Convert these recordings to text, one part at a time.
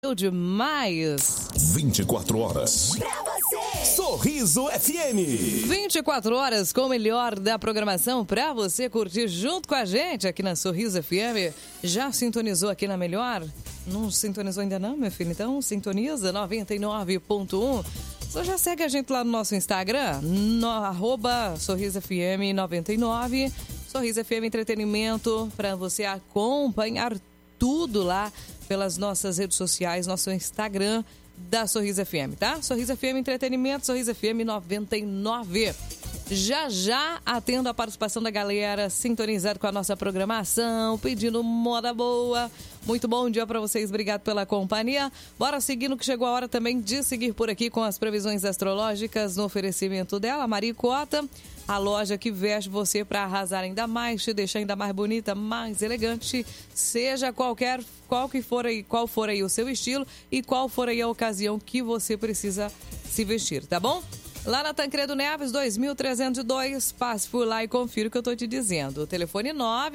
Demais. 24 horas. Pra você. Sorriso FM. 24 horas com o melhor da programação pra você curtir junto com a gente aqui na Sorriso FM. Já sintonizou aqui na melhor? Não sintonizou ainda não, meu filho? Então sintoniza 99.1. Só já segue a gente lá no nosso Instagram, no @SorrisoFM99. Sorriso FM Entretenimento, pra você acompanhar tudo lá pelas nossas redes sociais, nosso Instagram da Sorriso FM, tá? Sorriso FM Entretenimento, Sorriso FM 99. Já atendo a participação da galera, sintonizado com a nossa programação, pedindo moda boa. Muito bom dia para vocês, obrigado pela companhia. Bora seguindo que chegou a hora também de seguir por aqui com as previsões astrológicas no oferecimento dela, Maricota. A loja que veste você para arrasar ainda mais, te deixar ainda mais bonita, mais elegante, seja qual for aí o seu estilo e qual for aí a ocasião que você precisa se vestir, tá bom? Lá na Tancredo Neves, 2302, passe por lá e confira o que eu tô te dizendo. O telefone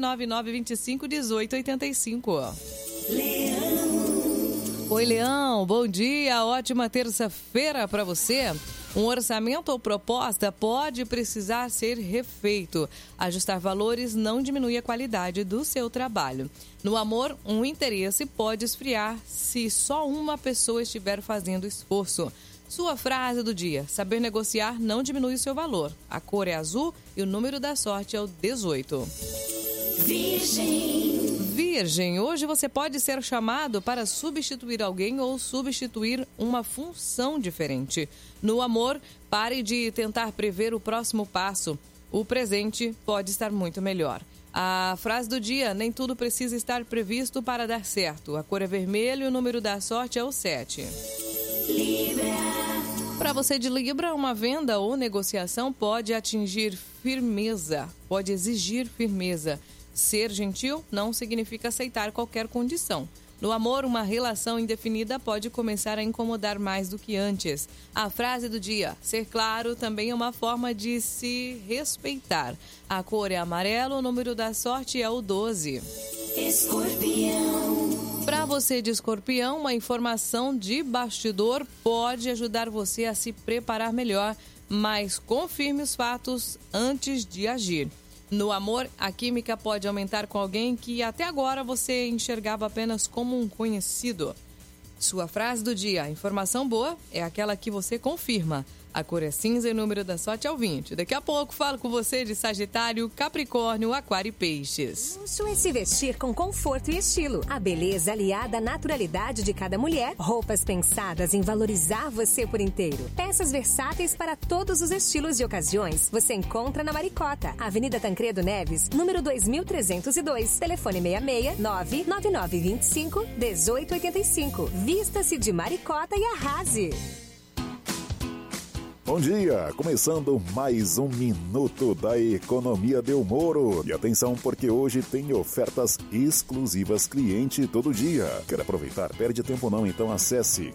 999251885. Leão. Oi, Leão, bom dia, ótima terça-feira para você. Um orçamento ou proposta pode precisar ser refeito. Ajustar valores não diminui a qualidade do seu trabalho. No amor, um interesse pode esfriar se só uma pessoa estiver fazendo esforço. Sua frase do dia: saber negociar não diminui o seu valor. A cor é azul e o número da sorte é o 18. Virgem, hoje você pode ser chamado para substituir alguém ou substituir uma função diferente. No amor, pare de tentar prever o próximo passo. O presente pode estar muito melhor. A frase do dia: nem tudo precisa estar previsto para dar certo. A cor é vermelho e o número da sorte é o 7. Para você de Libra, uma venda ou negociação pode exigir firmeza. Ser gentil não significa aceitar qualquer condição. No amor, uma relação indefinida pode começar a incomodar mais do que antes. A frase do dia: ser claro também é uma forma de se respeitar. A cor é amarelo, o número da sorte é o 12. Escorpião. Para você de Escorpião, uma informação de bastidor pode ajudar você a se preparar melhor, mas confirme os fatos antes de agir. No amor, a química pode aumentar com alguém que até agora você enxergava apenas como um conhecido. Sua frase do dia: informação boa é aquela que você confirma. A cor é cinza e o número da sorte é o 20. Daqui a pouco falo com você de Sagitário, Capricórnio, Aquário e Peixes. Luxo é se vestir com conforto e estilo. A beleza aliada à naturalidade de cada mulher. Roupas pensadas em valorizar você por inteiro. Peças versáteis para todos os estilos e ocasiões. Você encontra na Maricota, Avenida Tancredo Neves, número 2302. Telefone 66-99925-1885. Vista-se de Maricota e arrase. Bom dia, começando mais um Minuto da Economia Delmoro. E atenção, porque hoje tem ofertas exclusivas Cliente Todo Dia. Quer aproveitar? Perde tempo não, então acesse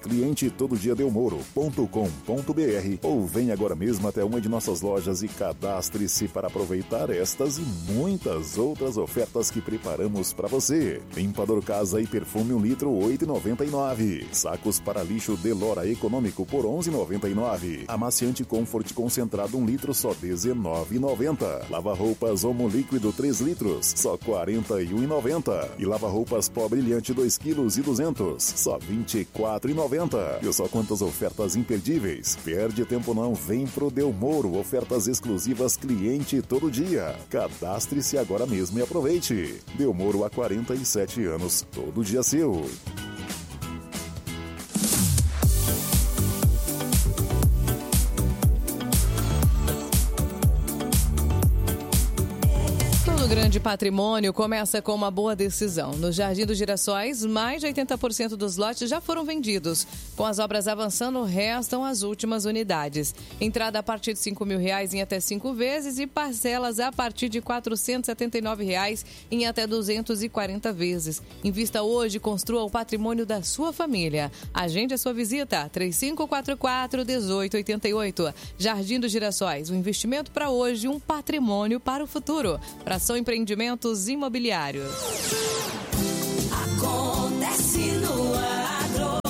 clientetododia.com.br ou venha agora mesmo até uma de nossas lojas e cadastre-se para aproveitar estas e muitas outras ofertas que preparamos para você. Limpador Casa e Perfume 1 litro, R$ 8,99. Sacos para lixo Delora Econômico por R$ 11,99. Amaciante Comfort concentrado 1 litro, só R$ 19,90. Lava-roupas Omo líquido 3 litros, só R$ 41,90. E lava-roupas Pó Brilhante 2 quilos e 200, só R$ 24,90. Viu só quantas ofertas imperdíveis? Perde tempo não, vem pro Delmoro. Ofertas exclusivas Cliente Todo Dia. Cadastre-se agora mesmo e aproveite. Delmoro há 47 anos, todo dia seu. Grande patrimônio começa com uma boa decisão. No Jardim dos Girassóis, mais de 80% dos lotes já foram vendidos. Com as obras avançando, restam as últimas unidades. Entrada a partir de R$ 5.000 em até 5 vezes e parcelas a partir de R$ 479 em até 240 vezes. Invista hoje e construa o patrimônio da sua família. Agende a sua visita, 3544-1888. Jardim dos Girassóis, um investimento para hoje, um patrimônio para o futuro. Pração Empreendimentos Imobiliários. Acontece no ar.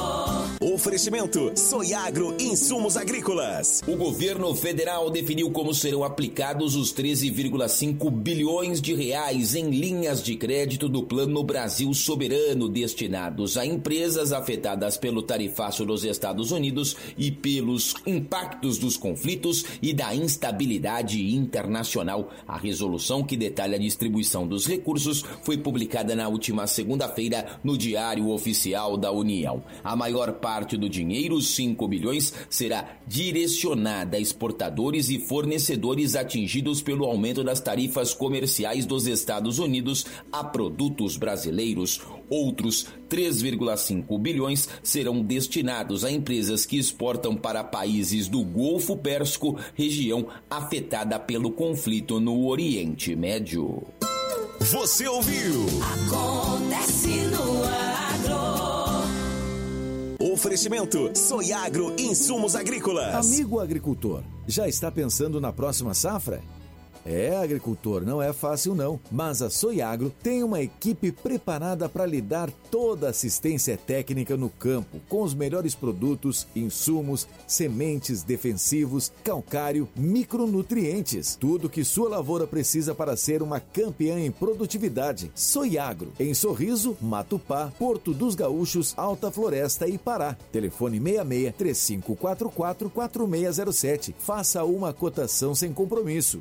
Oferecimento Soiagro Insumos Agrícolas. O governo federal definiu como serão aplicados os 13,5 bilhões de reais em linhas de crédito do Plano Brasil Soberano destinados a empresas afetadas pelo tarifaço nos Estados Unidos e pelos impactos dos conflitos e da instabilidade internacional. A resolução que detalha a distribuição dos recursos foi publicada na última segunda-feira no Diário Oficial da União. A maior parte do dinheiro, 5 bilhões, será direcionada a exportadores e fornecedores atingidos pelo aumento das tarifas comerciais dos Estados Unidos a produtos brasileiros. Outros 3,5 bilhões serão destinados a empresas que exportam para países do Golfo Pérsico, região afetada pelo conflito no Oriente Médio. Você ouviu? Acontece no agro. Oferecimento Soiagro Insumos Agrícolas. Amigo agricultor, já está pensando na próxima safra? Agricultor, não é fácil não, mas a Soiagro tem uma equipe preparada para lhe dar toda a assistência técnica no campo, com os melhores produtos, insumos, sementes, defensivos, calcário, micronutrientes, tudo que sua lavoura precisa para ser uma campeã em produtividade. Soiagro, em Sorriso, Matupá, Porto dos Gaúchos, Alta Floresta e Pará. Telefone 66-3544-4607. Faça uma cotação sem compromisso.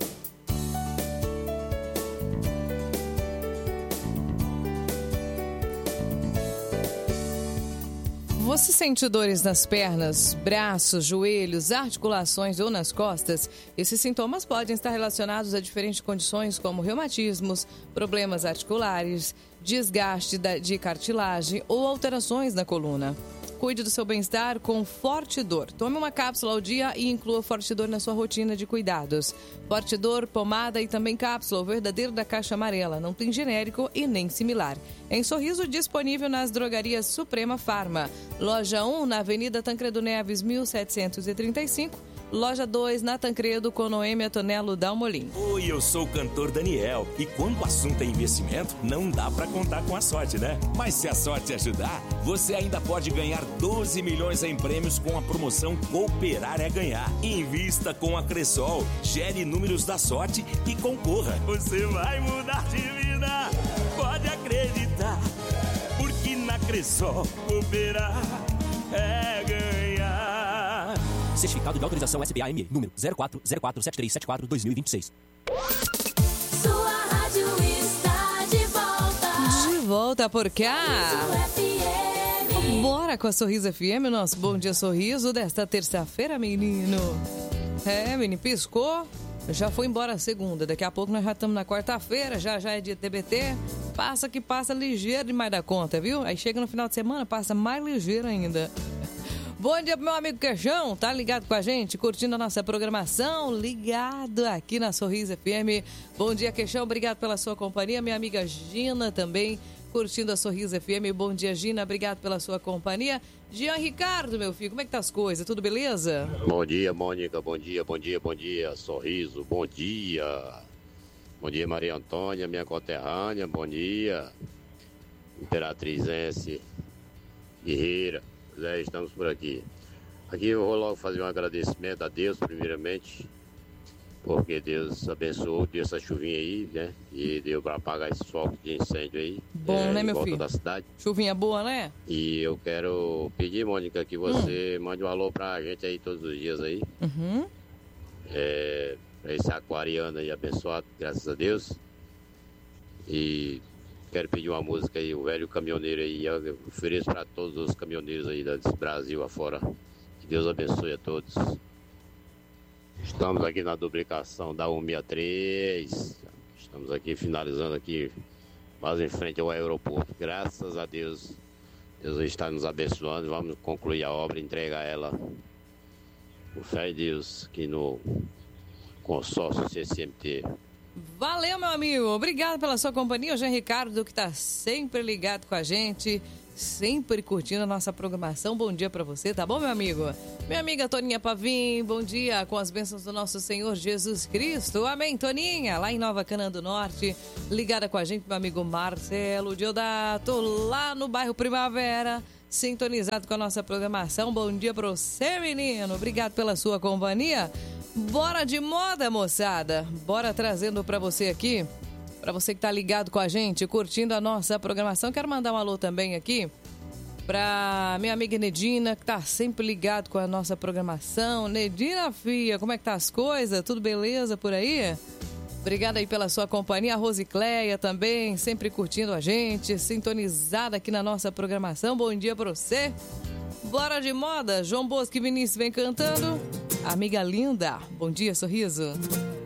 Você sente dores nas pernas, braços, joelhos, articulações ou nas costas? Esses sintomas podem estar relacionados a diferentes condições como reumatismos, problemas articulares, desgaste de cartilagem ou alterações na coluna. Cuide do seu bem-estar com Fortidor. Tome uma cápsula ao dia e inclua Fortidor na sua rotina de cuidados. Fortidor, pomada e também cápsula, o verdadeiro da caixa amarela. Não tem genérico e nem similar. Em Sorriso, disponível nas drogarias Suprema Farma. Loja 1, na Avenida Tancredo Neves, 1735. Loja 2, na Tancredo, com Noêmia Tonello Dalmolin. Oi, eu sou o cantor Daniel. E quando o assunto é investimento, não dá pra contar com a sorte, né? Mas se a sorte ajudar, você ainda pode ganhar 12 milhões em prêmios com a promoção Cooperar é Ganhar. Invista com a Cressol, gere números da sorte e concorra. Você vai mudar de vida, pode acreditar. Porque na Cressol, cooperar é ganhar. Certificado de autorização SBAM, número 04047374-2026. Sua rádio está de volta. De volta por cá. Bora com a Sorriso FM, nosso Bom Dia Sorriso desta terça-feira, menino. Menino, piscou, já foi embora a segunda. Daqui a pouco nós já estamos na quarta-feira, já é dia TBT. Passa que passa ligeiro demais da conta, viu? Aí chega no final de semana, passa mais ligeiro ainda. Bom dia pro meu amigo Queixão, tá ligado com a gente, curtindo a nossa programação, ligado aqui na Sorriso FM. Bom dia, Queixão, obrigado pela sua companhia. Minha amiga Gina também, curtindo a Sorriso FM. Bom dia, Gina, obrigado pela sua companhia. Jean Ricardo, meu filho, como é que tá as coisas? Tudo beleza? Bom dia, Mônica, bom dia, Sorriso, bom dia. Bom dia, Maria Antônia, minha conterrânea, bom dia. Imperatrizense Guerreira. Estamos por aqui. Aqui eu vou logo fazer um agradecimento a Deus, primeiramente, porque Deus abençoou, deu essa chuvinha aí, né? E deu para apagar esse foco de incêndio aí. Bom, né, meu filho? Da cidade. Chuvinha boa, né? E eu quero pedir, Mônica, que você mande um alô pra gente aí todos os dias aí. Uhum. Pra esse aquariano aí abençoado, graças a Deus. E quero pedir uma música aí, o Velho Caminhoneiro aí, eu ofereço para todos os caminhoneiros aí do Brasil afora. Que Deus abençoe a todos. Estamos aqui na duplicação da 163. Estamos aqui finalizando aqui, quase em frente ao aeroporto. Graças a Deus, Deus está nos abençoando. Vamos concluir a obra e entregar ela, com fé em Deus, aqui no consórcio CCMT. Valeu, meu amigo. Obrigado pela sua companhia. O Jean Ricardo, que está sempre ligado com a gente, sempre curtindo a nossa programação. Bom dia para você, tá bom, meu amigo? Minha amiga Toninha Pavim, bom dia, com as bênçãos do nosso Senhor Jesus Cristo. Amém, Toninha, lá em Nova Canaã do Norte, ligada com a gente, meu amigo Marcelo Diodato, lá no bairro Primavera, sintonizado com a nossa programação. Bom dia para você, menino. Obrigado pela sua companhia. Bora de moda, moçada. Bora trazendo para você aqui, para você que tá ligado com a gente, curtindo a nossa programação. Quero mandar um alô também aqui pra minha amiga Nedina, que tá sempre ligado com a nossa programação. Nedina, filha, como é que tá as coisas? Tudo beleza por aí? Obrigada aí pela sua companhia. A Rosicléia também, sempre curtindo a gente, sintonizada aqui na nossa programação. Bom dia pra você. Bora de moda. João Bosco e Vinícius vem cantando. Amiga linda. Bom dia, sorriso.